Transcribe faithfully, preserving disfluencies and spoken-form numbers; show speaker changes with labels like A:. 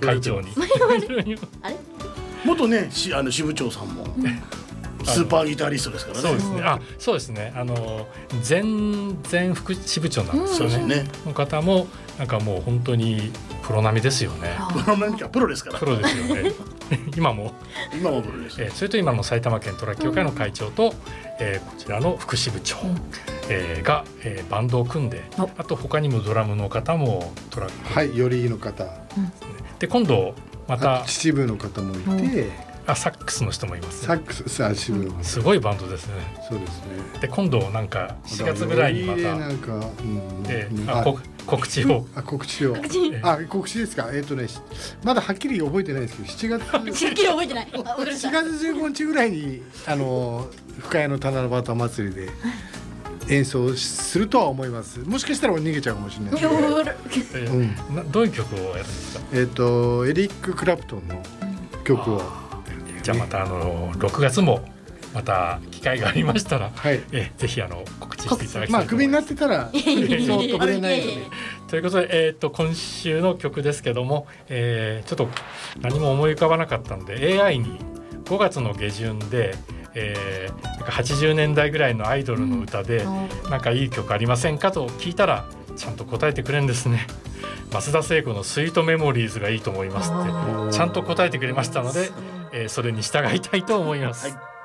A: 会長に
B: あれ
C: 元ねしあの支部長さんも、うん、スーパーギタリストですからね。
A: そうですね。あ、そうですね。あの前前副支部長なんですよね。うん、ねの方もなんかもう本当にプロ並みですよね。
C: プロ並みかプロですから。
A: プロですよね。今も
C: 今もプロです、
A: えー。それと今の埼玉県トラック協会の会長と、うんえー、こちらの副支部長、うんえー、が、えー、バンドを組んで、あと他にもドラムの方もトラック、
D: はい、よりの方、うん、
A: で今度また
D: 秩父の方もいて、うん
A: あサックスの人もいます、ね、
D: サックスさあ支部の
A: すごいバンドですね。
D: そうですね。
A: で今度なんかしがつぐらいにまた
D: なんか、うん
A: えー、あこ告知を
D: あ告知をあ告知ですか。えっ、ー、とねまだはっきり覚えてないですけどしちがつ
B: はっきり覚えてない
D: しちがつじゅうごにちぐらいにあの深谷の七夕祭りで演奏するとは思います。もしかしたら逃げちゃうかもしれないですけど、
A: うん、などういう曲をやるんですか。
D: えっ、ー、とエリック・クラプトンの曲を
A: じゃあまたあのろくがつもまた機会がありましたら、はい、えぜひあの告知していただきたいと思います。
D: まあクビになってたらそう飛べれないので
A: ということで、えー、と今週の曲ですけども、えー、ちょっと何も思い浮かばなかったので エーアイ にごがつの下旬で、えー、なんかはちじゅうねんだいぐらいのアイドルの歌で、うん、なんかいい曲ありませんかと聞いたらちゃんと答えてくれるんですね。増田聖子のスイートメモリーズがいいと思いますってちゃんと答えてくれましたので、えー、それに従いたいと思います。はい。